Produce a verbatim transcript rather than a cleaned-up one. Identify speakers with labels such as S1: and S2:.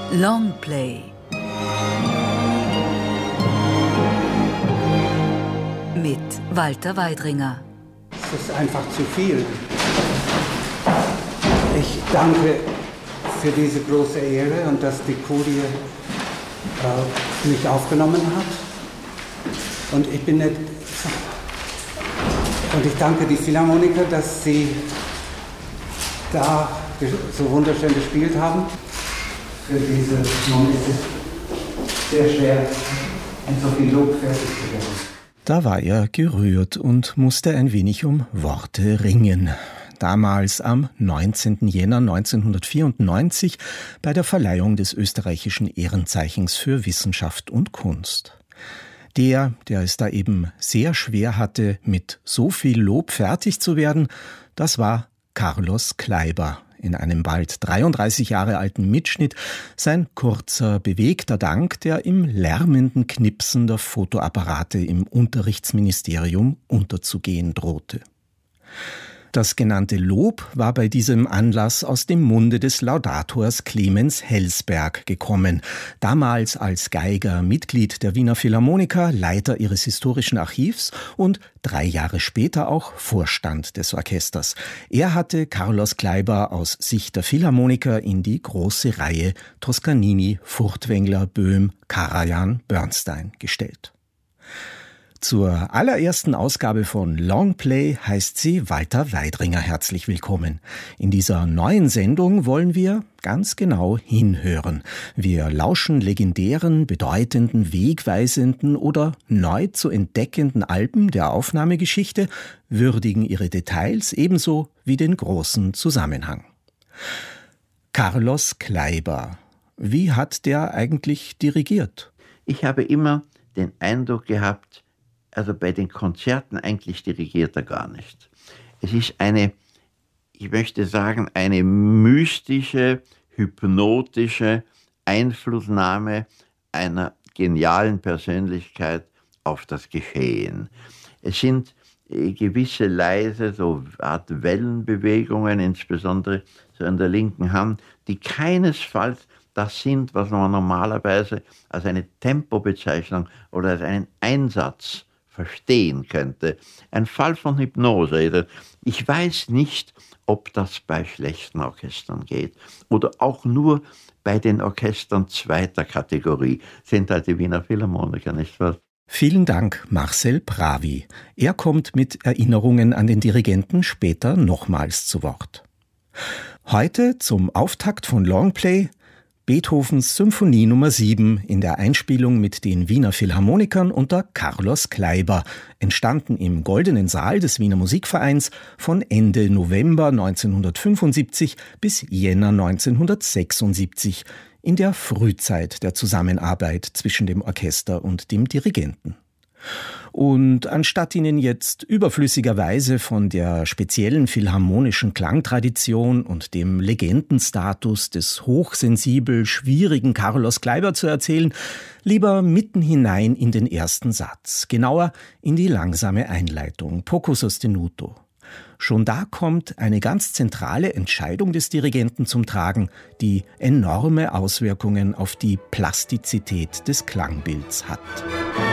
S1: Longplay mit Walter Weidringer.
S2: Es ist einfach zu viel. Ich danke für diese große Ehre und dass die Kurie äh, mich aufgenommen hat. Und ich bin nicht. Und ich danke die Philharmoniker, dass sie da so wunderschön gespielt haben. Für diese Moment ist sehr schwer, in so viel Lob fertig zu werden.
S3: Da war er gerührt und musste ein wenig um Worte ringen. Damals am neunzehnten Jänner neunzehnhundertvierundneunzig bei der Verleihung des österreichischen Ehrenzeichens für Wissenschaft und Kunst. Der, der es da eben sehr schwer hatte, mit so viel Lob fertig zu werden, das war Carlos Kleiber. In einem bald dreiunddreißig Jahre alten Mitschnitt sein kurzer, bewegter Dank, der im lärmenden Knipsen der Fotoapparate im Unterrichtsministerium unterzugehen drohte. Das genannte Lob war bei diesem Anlass aus dem Munde des Laudators Clemens Hellsberg gekommen, damals als Geiger Mitglied der Wiener Philharmoniker, Leiter ihres historischen Archivs und drei Jahre später auch Vorstand des Orchesters. Er hatte Carlos Kleiber aus Sicht der Philharmoniker in die große Reihe Toscanini, Furtwängler, Böhm, Karajan, Bernstein gestellt. Zur allerersten Ausgabe von Longplay heißt sie Walter Weidringer herzlich willkommen. In dieser neuen Sendung wollen wir ganz genau hinhören. Wir lauschen legendären, bedeutenden, wegweisenden oder neu zu entdeckenden Alben der Aufnahmegeschichte, würdigen ihre Details ebenso wie den großen Zusammenhang. Carlos Kleiber. Wie hat der eigentlich dirigiert?
S4: Ich habe immer den Eindruck gehabt, also bei den Konzerten eigentlich dirigiert er gar nicht. Es ist eine, ich möchte sagen, eine mystische, hypnotische Einflussnahme einer genialen Persönlichkeit auf das Geschehen. Es sind gewisse leise, so Art Wellenbewegungen, insbesondere so an der linken Hand, die keinesfalls das sind, was man normalerweise als eine Tempobezeichnung oder als einen Einsatz verstehen könnte. Ein Fall von Hypnose. Ich weiß nicht, ob das bei schlechten Orchestern geht oder auch nur bei den Orchestern zweiter Kategorie. Sind halt die Wiener Philharmoniker, nicht wahr?
S3: Vielen Dank, Marcel Pravi. Er kommt mit Erinnerungen an den Dirigenten später nochmals zu Wort. Heute zum Auftakt von Longplay Beethovens Symphonie Nummer sieben in der Einspielung mit den Wiener Philharmonikern unter Carlos Kleiber, entstanden im Goldenen Saal des Wiener Musikvereins von Ende November neunzehnhundertfünfundsiebzig bis Jänner neunzehnhundertsechsundsiebzig, in der Frühzeit der Zusammenarbeit zwischen dem Orchester und dem Dirigenten. Und anstatt Ihnen jetzt überflüssigerweise von der speziellen philharmonischen Klangtradition und dem Legendenstatus des hochsensibel schwierigen Carlos Kleiber zu erzählen, lieber mitten hinein in den ersten Satz, genauer in die langsame Einleitung, poco sostenuto. Schon da kommt eine ganz zentrale Entscheidung des Dirigenten zum Tragen, die enorme Auswirkungen auf die Plastizität des Klangbilds hat.